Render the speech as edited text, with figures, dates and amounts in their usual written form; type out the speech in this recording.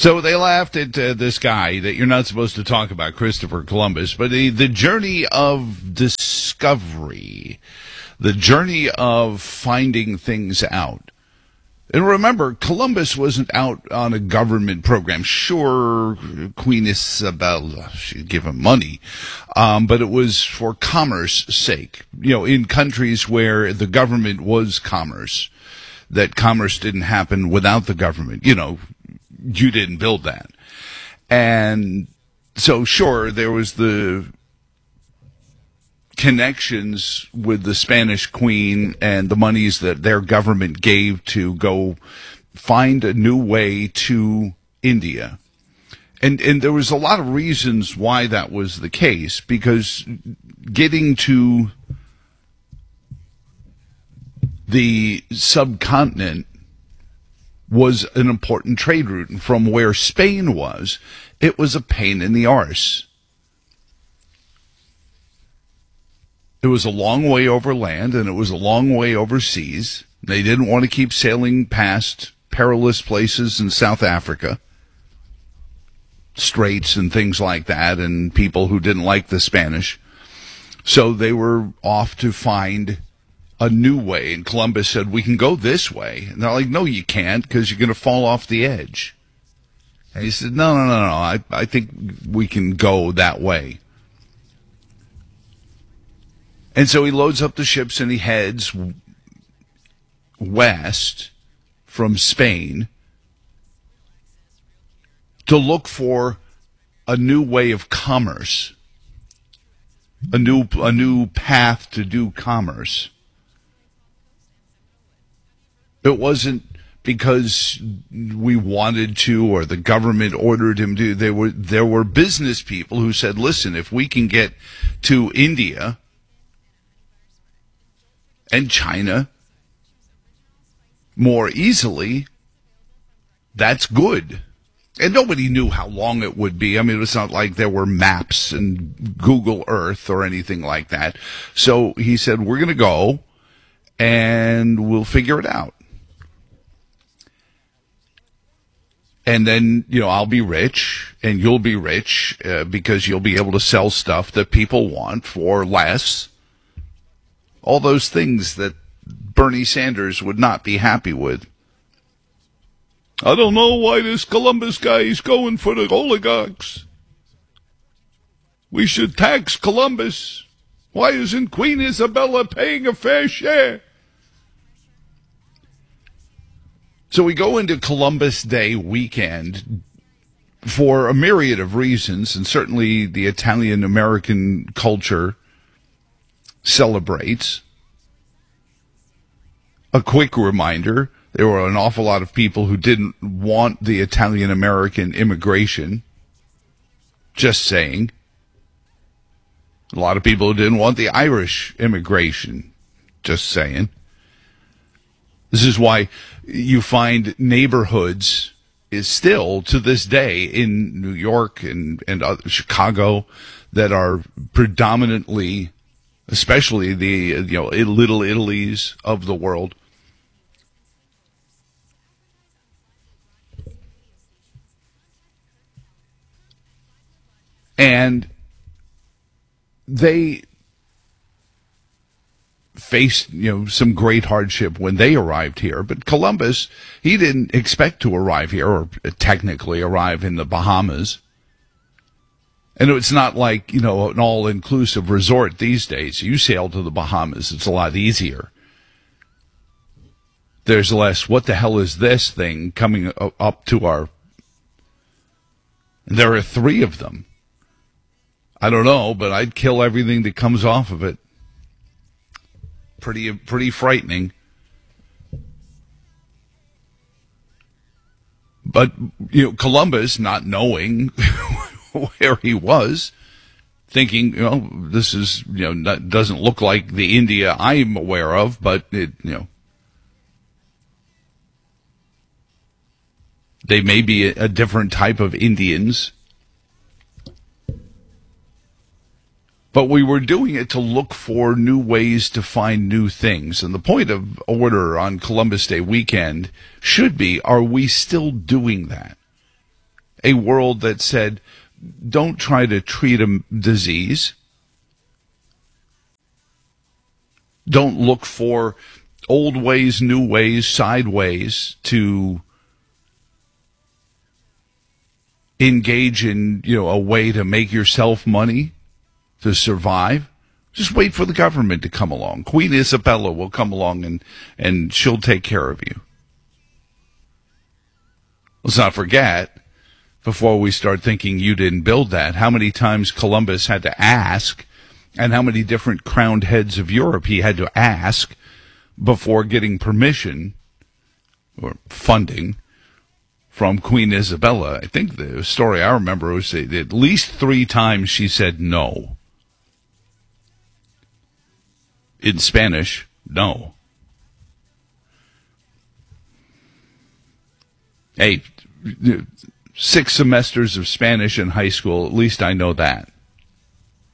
So they laughed at this guy that you're not supposed to talk about, Christopher Columbus, but the journey of discovery, the journey of finding things out. And remember, Columbus wasn't out on a government program. Sure, Queen Isabella, she'd give him money, but it was for commerce sake. In countries where the government was commerce, that commerce didn't happen without the government. You didn't build that. And so, sure, there was the connections with the Spanish Queen and the monies that their government gave to go find a new way to India. And there was a lot of reasons why that was the case, because getting to the subcontinent was an important trade route. And from where Spain was, it was a pain in the arse. It was a long way over land, and it was a long way overseas. They didn't want to keep sailing past perilous places in South Africa, straits and things like that, and people who didn't like the Spanish. So they were off to find a new way, and Columbus said, we can go this way. And they're like, no, you can't, because you're going to fall off the edge. And he said, no, I think we can go that way. And so he loads up the ships and he heads west from Spain to look for a new way of commerce, a new path to do commerce. It wasn't because we wanted to or the government ordered him to. There were business people who said, listen, if we can get to India and China more easily, that's good. And nobody knew how long it would be. I mean, it's not like there were maps and Google Earth or anything like that. So he said, we're going to go and we'll figure it out. And then, I'll be rich and you'll be rich because you'll be able to sell stuff that people want for less. All those things that Bernie Sanders would not be happy with. I don't know why this Columbus guy is going for the oligarchs. We should tax Columbus. Why isn't Queen Isabella paying a fair share? So we go into Columbus Day weekend for a myriad of reasons, and certainly the Italian-American culture celebrates. A quick reminder, there were an awful lot of people who didn't want the Italian-American immigration. Just saying. A lot of people who didn't want the Irish immigration. Just saying. This is why you find neighborhoods is still to this day in New York and Chicago that are predominantly, especially the Little Italies of the world. And they faced, some great hardship when they arrived here. But Columbus, he didn't expect to arrive here, or technically arrive in the Bahamas. And it's not like, an all-inclusive resort these days. You sail to the Bahamas, it's a lot easier. There's less, what the hell is this thing coming up to our... There are 3 of them. I don't know, but I'd kill everything that comes off of it. Pretty frightening. But, Columbus, not knowing where he was, thinking, this is, doesn't look like the India I'm aware of, but it, they may be a different type of Indians. But we were doing it to look for new ways to find new things. And the point of order on Columbus Day weekend should be, are we still doing that? a world that said, don't try to treat a disease. Don't look for old ways, new ways, side ways to engage in, a way to make yourself money, to survive. Just wait for the government to come along. Queen Isabella will come along and she'll take care of you. Let's not forget, before we start thinking you didn't build that, how many times Columbus had to ask, and how many different crowned heads of Europe he had to ask before getting permission or funding from Queen Isabella. I think the story I remember was that at least 3 times she said no. In Spanish, no. Hey, 6 semesters of Spanish in high school, at least I know that.